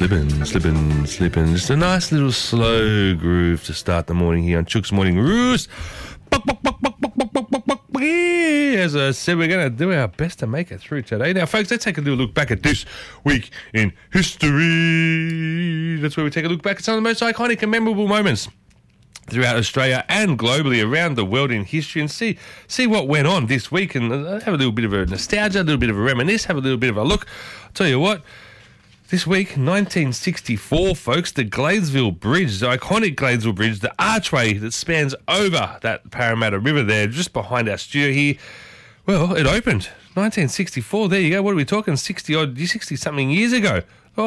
Slipping. Just a nice little slow groove to start the morning here on Chook's Morning Roost. As I said, we're going to do our best to make it through today. Now, folks, let's take a little look back at this week in history. That's where we take a look back at some of the most iconic and memorable moments throughout Australia and globally around the world in history, and see what went on this week, and have a little bit of a nostalgia, a little bit of a reminisce, have a little bit of a look. I'll tell you what, this week, 1964, folks, the Gladesville Bridge, the iconic Gladesville Bridge, the archway that spans over that Parramatta River there, just behind our studio here, well, it opened. 1964, there you go. What are we talking? 60-something years ago.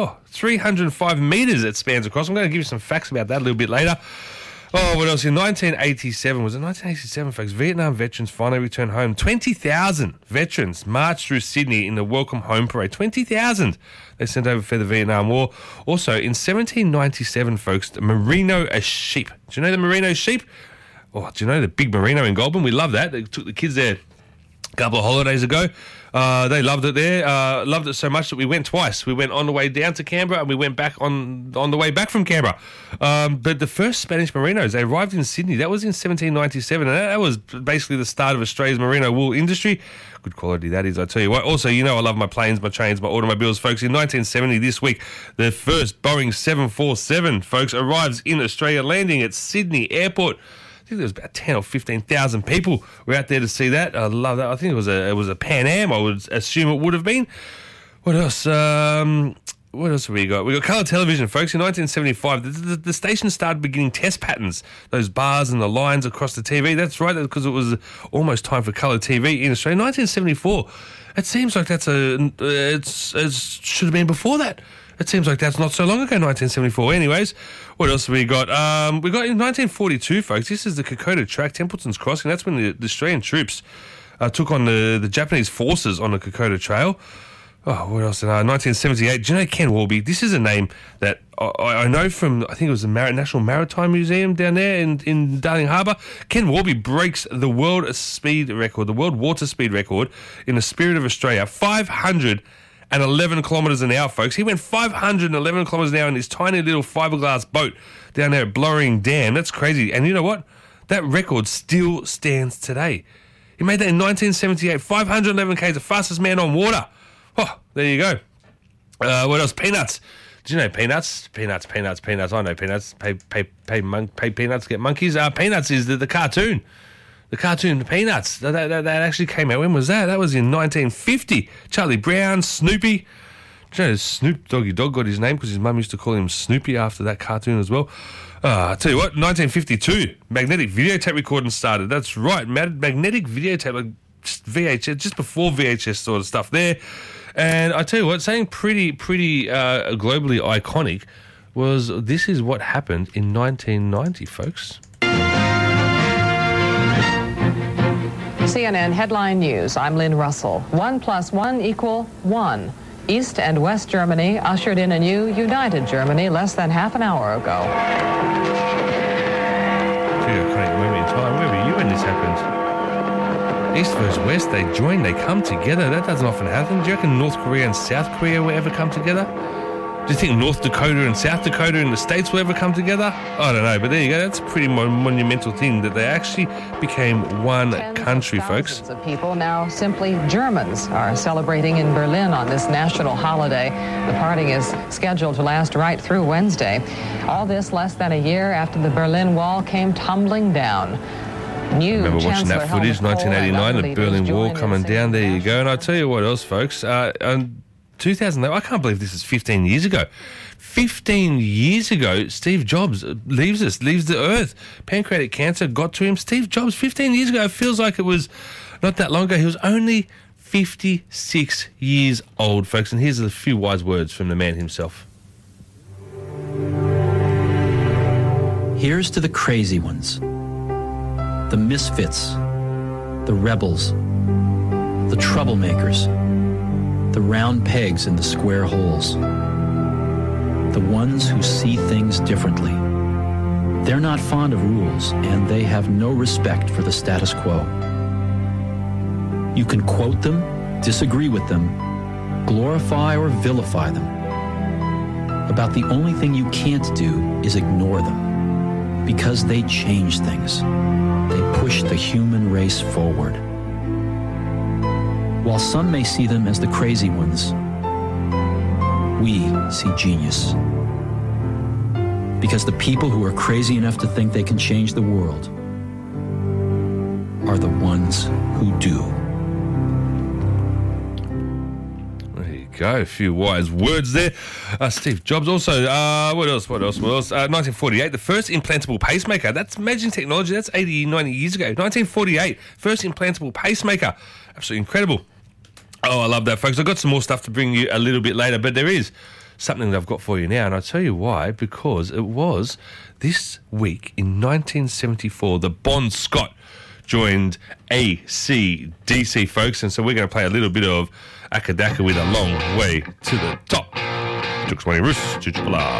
305 metres it spans across. I'm going to give you some facts about that a little bit later. What else? In 1987, was it 1987, folks? Vietnam veterans finally returned home. 20,000 veterans marched through Sydney in the Welcome Home Parade. 20,000 they sent over for the Vietnam War. Also, in 1797, folks, the Merino sheep. Do you know the Merino sheep? Do you know the big Merino in Goulburn? We love that. They took the kids there a couple of holidays ago. They loved it there. Loved it so much that we went twice. We went on the way down to Canberra and we went back on the way back from Canberra. But the first Spanish Merinos, they arrived in Sydney. That was in 1797, and that was basically the start of Australia's merino wool industry. Good quality that is, I tell you what. Also, I love my planes, my trains, my automobiles, folks. In 1970, this week, the first Boeing 747, folks, arrives in Australia, landing at Sydney Airport. I think there was about 10 or 15,000 people were out there to see that. I love that. I think it was a Pan Am, I would assume it would have been. What else? What else have we got? We got colour television, folks. In 1975, the station started beginning test patterns, those bars and the lines across the TV. That's right, because it was almost time for colour TV in Australia. 1974, it seems like it should have been before that. It seems like that's not so long ago, 1974. Anyways, what else have we got? We got in 1942, folks. This is the Kokoda Track, Templeton's Crossing. That's when the Australian troops took on the Japanese forces on the Kokoda Trail. What else? 1978. Do you know Ken Warby? This is a name that I know from, I think it was the National Maritime Museum down there in Darling Harbour. Ken Warby breaks the world water speed record in the Spirit of Australia. 511 kilometres an hour, folks. He went 511 kilometres an hour in this tiny little fiberglass boat down there at Blowering Dam. That's crazy. And you know what? That record still stands today. He made that in 1978. 511 k's, the fastest man on water. There you go. What else? Peanuts. Do you know Peanuts? Peanuts. I know Peanuts. Pay Peanuts, get monkeys. Peanuts is the cartoon. The cartoon Peanuts, that actually came out. When was that? That was in 1950. Charlie Brown, Snoopy. Do you know Snoop Doggy Dog got his name because his mum used to call him Snoopy after that cartoon as well. I tell you what, 1952, magnetic videotape recording started. That's right, magnetic videotape, like VHS, just before VHS sort of stuff there. And I tell you what, something pretty globally iconic was this is what happened in 1990, folks. CNN Headline News. I'm Lynn Russell. 1 + 1 = 1. East and West Germany ushered in a new united Germany less than half an hour ago. Pretty iconic moment in time. Where were you when this happened? East versus West, they join, they come together. That doesn't often happen. Do you reckon North Korea and South Korea will ever come together? Do you think North Dakota and South Dakota in the States will ever come together? I don't know, but there you go. That's a pretty monumental thing that they actually became one country, folks. Thousands of people, now simply Germans, are celebrating in Berlin on this national holiday. The party is scheduled to last right through Wednesday. All this less than a year after the Berlin Wall came tumbling down. Remember watching that footage, 1989, the Berlin Wall coming down. There you go. And I'll tell you what else, folks. 2000, I can't believe this is 15 years ago. 15 years ago, Steve Jobs leaves the earth. Pancreatic cancer got to him. Steve Jobs, 15 years ago, it feels like it was not that long ago. He was only 56 years old, folks. And here's a few wise words from the man himself. Here's to the crazy ones, the misfits, the rebels, the troublemakers, the round pegs in the square holes, the ones who see things differently. They're not fond of rules, and they have no respect for the status quo. You can quote them, disagree with them, glorify or vilify them. About the only thing you can't do is ignore them, because they change things. They push the human race forward. While some may see them as the crazy ones, we see genius. Because the people who are crazy enough to think they can change the world are the ones who do. There you go. A few wise words there. Steve Jobs also. What else? 1948, the first implantable pacemaker. That's imagine technology. That's 80, 90 years ago. 1948, first implantable pacemaker. Absolutely incredible. Oh, I love that, folks. I've got some more stuff to bring you a little bit later, but there is something that I've got for you now, and I'll tell you why, because it was this week in 1974, the Bon Scott joined AC/DC, folks, and so we're going to play a little bit of Akadaka with A Long Way to the Top. Jux Wayne Roos, Chichipala.